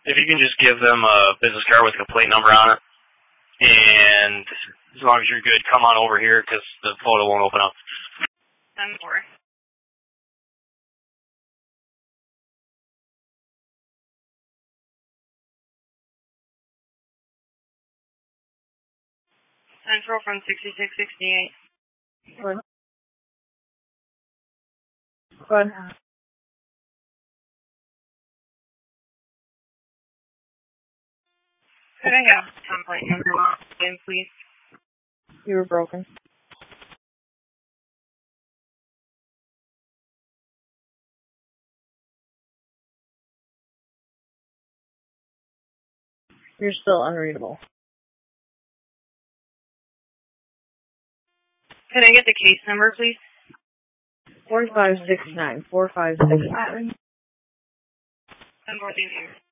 if you can just give them a business card with a plate number on it, and as long as you're good, come on over here because the photo won't open up. 10-4. Central from 6668. Good. Good. Could I have template number one, please? You were broken. You're still unreadable. Can I get the case number, please? 4569. 4569. 10-4, thank you.